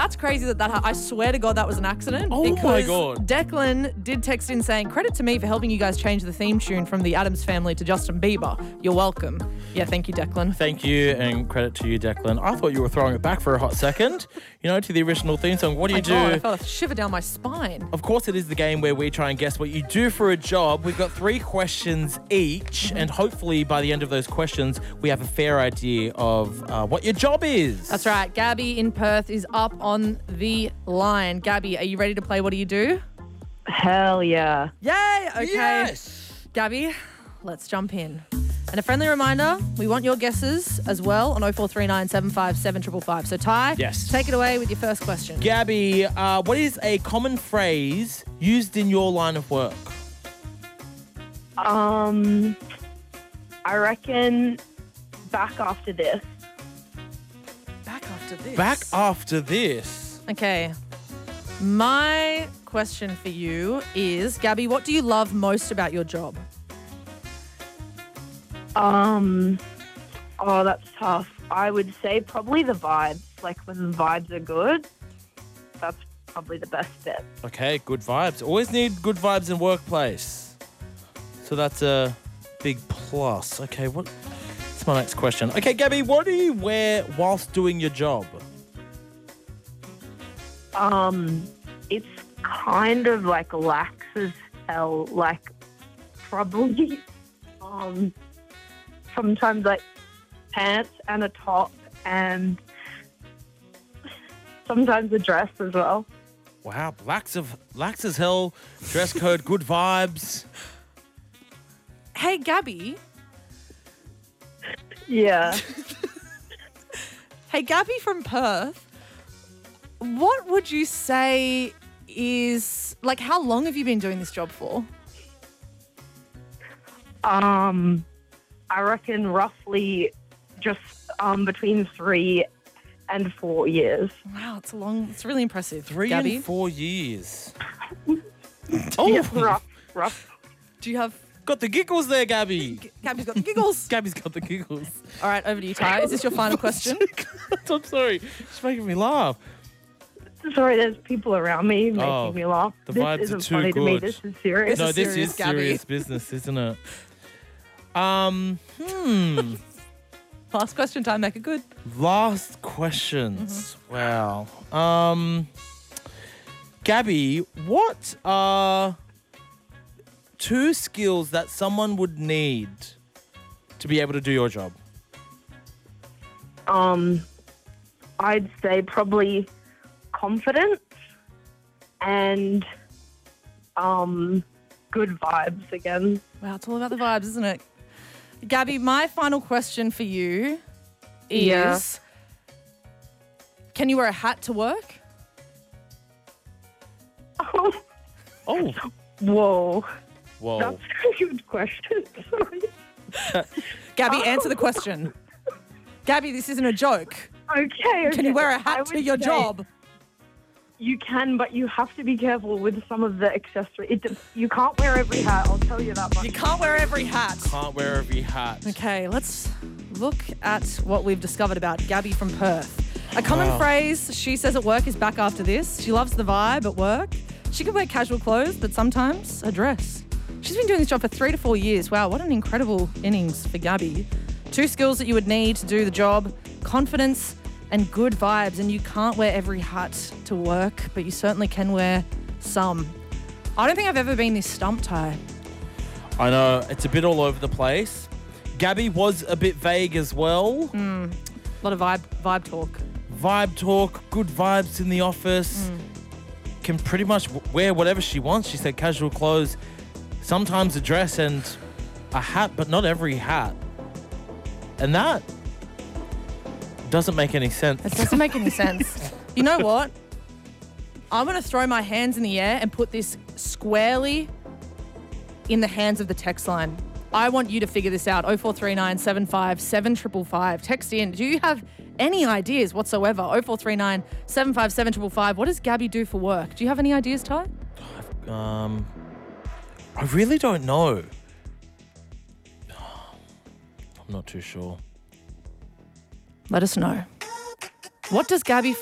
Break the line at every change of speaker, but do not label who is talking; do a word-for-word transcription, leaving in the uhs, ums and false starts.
that's crazy that that ha- I swear to God that was an accident.
Oh my
because
God.
Declan did text in saying, credit to me for helping you guys change the theme tune from the Addams Family to Justin Bieber. You're welcome. Yeah, thank you, Declan.
Thank you, and credit to you, Declan. I thought you were throwing it back for a hot second, you know, to the original theme song. What do
Oh
you
my
do?
God, I felt a shiver down my spine.
Of course, it is the game where we try and guess what you do for a job. We've got three questions each, and hopefully by the end of those questions, we have a fair idea of uh, what your job is.
That's right. Gabby in Perth is up on the line. Gabby, are you ready to play What Do You Do?
Hell yeah.
Yay! Okay.
Yes!
Gabby, let's jump in. And a friendly reminder, we want your guesses as well on oh four three nine, seven five seven, five five five. So Ty,
Yes.
take it away with your first question.
Gabby, uh, what is a common phrase used in your line of work?
Um, I reckon back after this.
Back after this.
Back after this.
Okay. My question for you is, Gabby, what do you love most about your job?
Um, oh, that's tough. I would say probably the vibes. Like when the vibes are good, that's probably the best bit.
Okay, good vibes. Always need good vibes in workplace. So that's a big plus. Okay, what? That's my next question. Okay, Gabby, what do you wear whilst doing your job?
Um, it's kind of like lax as hell. Like probably, um, sometimes like pants and a top and sometimes a dress as well.
Wow, lax of lax as hell. Dress code, good vibes.
Hey, Gabby.
Yeah.
Hey, Gabby from Perth. What would you say is, like, how long have you been doing this job for?
Um, I reckon roughly just um between three and four years.
Wow, it's a long, it's really impressive.
Three
Gabby,
and four years.
Oh, yeah, rough, rough.
do you have,
Got the giggles there, Gabby.
Gabby's got the giggles.
Gabby's got the giggles.
All right, over to you, Ty. Is this your final question?
I'm sorry. She's making me laugh.
Sorry, there's people around me making
Oh,
me laugh.
the
this
vibes are
isn't
too
funny to me.
good.
This is serious.
No,
is
this
serious,
is
Gabby.
serious business, isn't it? Um, hmm.
Last question time, make it good.
Last questions. Wow. Um, Gabby, what are two skills that someone would need to be able to do your job?
Um, I'd say probably confidence and um good vibes again.
Wow, it's all about the vibes, isn't it? Gabby, my final question for you is,
Yeah.
can you wear a hat to work?
Oh,
Oh,
whoa.
whoa.
That's a good question. Sorry.
Gabby, answer the question. Gabby, this isn't a joke.
Okay, okay.
Can you wear a
I
hat to
would
your
say
job?
You can, but you have to be careful with some of the accessories. It, you can't wear every hat, I'll tell you that much.
You can't wear every hat.
Can't wear every hat.
Okay, let's look at what we've discovered about Gabby from Perth. A common
Wow.
phrase she says at work is back after this. She loves the vibe at work. She can wear casual clothes, but sometimes a dress. She's been doing this job for three to four years. Wow, what an incredible innings for Gabby. Two skills that you would need to do the job: confidence and good vibes. And you can't wear every hat to work, but you certainly can wear some. I don't think I've ever been this stumped, Ty.
I know, it's a bit all over the place. Gabby was a bit vague as well.
A lot of vibe vibe talk.
Vibe talk, good vibes in the office. Can pretty much w- wear whatever she wants. She said casual clothes, sometimes a dress and a hat, but not every hat. And that doesn't make any sense.
It doesn't make any sense. You know what? I'm going to throw my hands in the air and put this squarely in the hands of the text line. I want you to figure this out. oh four three nine, seven five seven, five five five. Text in. Do you have any ideas whatsoever? oh four three nine, seven five seven, five five five. What does Gabby do for work? Do you have any ideas, Ty?
Um, I really don't know. I'm not too sure.
Let us know. What does Gabby